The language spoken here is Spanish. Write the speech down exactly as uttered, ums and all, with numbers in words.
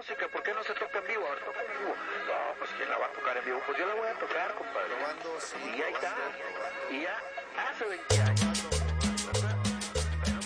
música, ¿por qué no se toca en vivo? Ahora toca en vivo. No, pues ¿quién la va a tocar en vivo? Pues yo la voy a tocar, compadre. Probando, sí, Y ahí está. probando, probando. Y ya hace veinte años.